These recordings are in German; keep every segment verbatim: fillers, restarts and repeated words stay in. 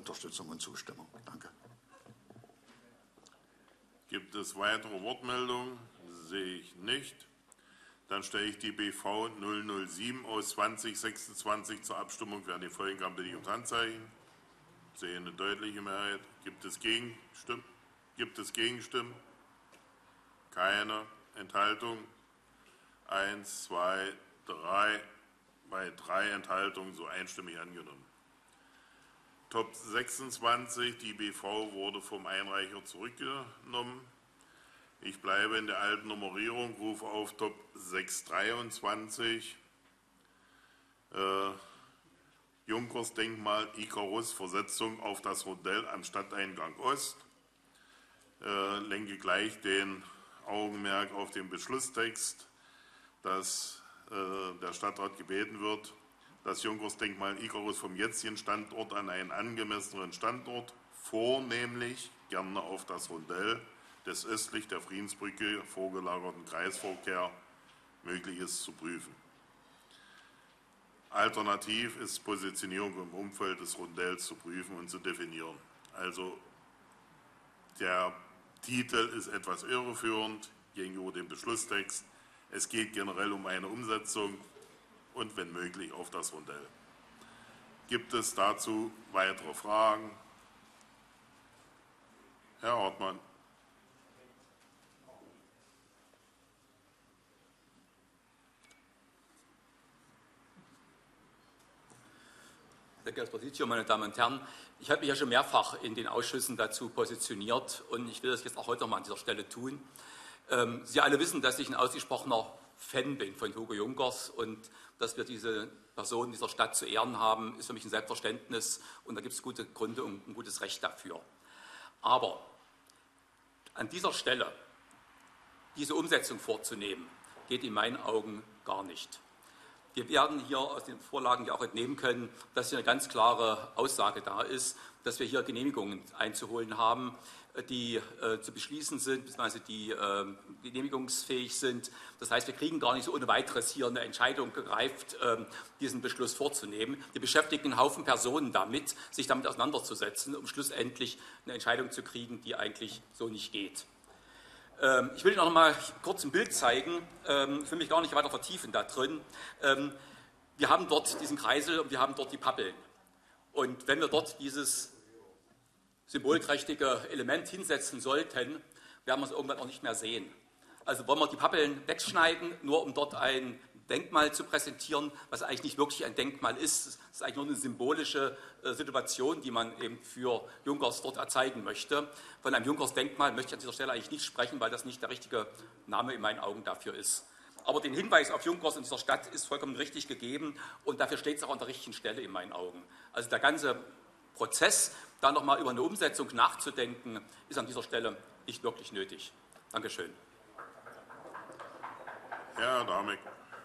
Unterstützung und Zustimmung. Danke. Gibt es weitere Wortmeldungen? Sehe ich nicht. Dann stelle ich die B V null null sieben aus zwanzig sechsundzwanzig zur Abstimmung. Wer die folgen kann, bitte ich ums Handzeichen. Ich sehe eine deutliche Mehrheit. Gibt es Gegenstimmen? Gibt es Gegenstimmen? Keine. Enthaltung? Eins, zwei, drei. Bei drei Enthaltungen so einstimmig angenommen. Top sechsundzwanzig, die B V wurde vom Einreicher zurückgenommen. Ich bleibe in der alten Nummerierung, rufe auf Top sechshundertdreiundzwanzig. Äh, Junkers-Denkmal Icarus, Versetzung auf das Rondell am Stadteingang Ost. Äh, lenke gleich den Augenmerk auf den Beschlusstext, dass äh, der Stadtrat gebeten wird, das Junkers-Denkmal Icarus vom jetzigen Standort an einen angemessenen Standort, vornehmlich gerne auf das Rondell des östlich der Friedensbrücke vorgelagerten Kreisverkehr möglich ist, zu prüfen. Alternativ ist Positionierung im Umfeld des Rondells zu prüfen und zu definieren. Also der Titel ist etwas irreführend gegenüber dem Beschlusstext. Es geht generell um eine Umsetzung und, wenn möglich, auf das Rondell. Gibt es dazu weitere Fragen? Herr Hartmann. Sehr geehrtes Präsidium, meine Damen und Herren, ich habe mich ja schon mehrfach in den Ausschüssen dazu positioniert und ich will das jetzt auch heute noch mal an dieser Stelle tun. Ähm, Sie alle wissen, dass ich ein ausgesprochener Fan bin von Hugo Junkers und dass wir diese Person dieser Stadt zu ehren haben, ist für mich ein Selbstverständnis und da gibt es gute Gründe und ein gutes Recht dafür. Aber an dieser Stelle diese Umsetzung vorzunehmen, geht in meinen Augen gar nicht. Wir werden hier aus den Vorlagen ja auch entnehmen können, dass hier eine ganz klare Aussage da ist, dass wir hier Genehmigungen einzuholen haben, die äh, zu beschließen sind, beziehungsweise die äh, genehmigungsfähig sind. Das heißt, wir kriegen gar nicht so ohne weiteres hier eine Entscheidung gereift, äh, diesen Beschluss vorzunehmen. Wir beschäftigen einen Haufen Personen damit, sich damit auseinanderzusetzen, um schlussendlich eine Entscheidung zu kriegen, die eigentlich so nicht geht. Ich will Ihnen noch mal kurz ein Bild zeigen. Ich will mich gar nicht weiter vertiefen da drin. Wir haben dort diesen Kreisel und wir haben dort die Pappeln. Und wenn wir dort dieses symbolträchtige Element hinsetzen sollten, werden wir es irgendwann auch nicht mehr sehen. Also wollen wir die Pappeln wegschneiden, nur um dort ein Denkmal zu präsentieren, was eigentlich nicht wirklich ein Denkmal ist. Es ist eigentlich nur eine symbolische äh, Situation, die man eben für Junkers dort erzeigen möchte. Von einem Junkers-Denkmal möchte ich an dieser Stelle eigentlich nicht sprechen, weil das nicht der richtige Name in meinen Augen dafür ist. Aber den Hinweis auf Junkers in dieser Stadt ist vollkommen richtig gegeben und dafür steht es auch an der richtigen Stelle in meinen Augen. Also der ganze Prozess, da nochmal über eine Umsetzung nachzudenken, ist an dieser Stelle nicht wirklich nötig. Dankeschön. Herr Adamek.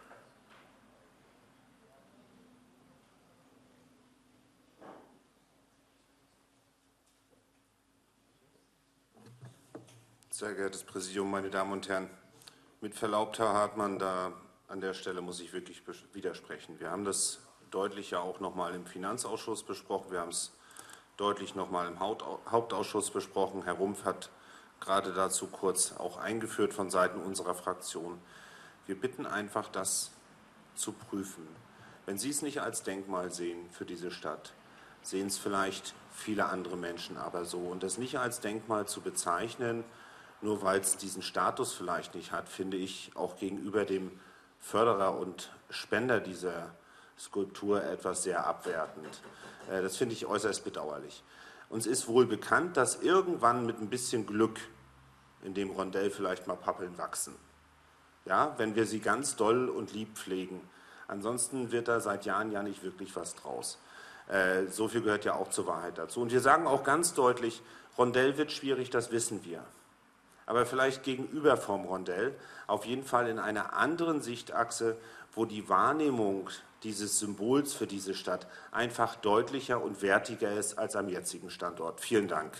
Sehr geehrtes Präsidium, meine Damen und Herren! Mit Verlaub, Herr Hartmann, da an der Stelle muss ich wirklich widersprechen. Wir haben das deutlich ja auch noch mal im Finanzausschuss besprochen. Wir haben es deutlich noch mal im Hauptausschuss besprochen. Herr Rumpf hat gerade dazu kurz auch eingeführt von Seiten unserer Fraktion. Wir bitten einfach, das zu prüfen. Wenn Sie es nicht als Denkmal sehen für diese Stadt, sehen es vielleicht viele andere Menschen aber so. Und das nicht als Denkmal zu bezeichnen, nur weil es diesen Status vielleicht nicht hat, finde ich auch gegenüber dem Förderer und Spender dieser Skulptur etwas sehr abwertend. Das finde ich äußerst bedauerlich. Uns ist wohl bekannt, dass irgendwann mit ein bisschen Glück in dem Rondell vielleicht mal Pappeln wachsen. Ja, wenn wir sie ganz doll und lieb pflegen. Ansonsten wird da seit Jahren ja nicht wirklich was draus. Äh, so viel gehört ja auch zur Wahrheit dazu. Und wir sagen auch ganz deutlich, Rondell wird schwierig, das wissen wir. Aber vielleicht gegenüber vom Rondell, auf jeden Fall in einer anderen Sichtachse, wo die Wahrnehmung dieses Symbols für diese Stadt einfach deutlicher und wertiger ist als am jetzigen Standort. Vielen Dank.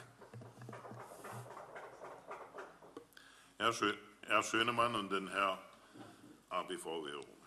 Herr Schönemann und dann Herr A B V-Währung.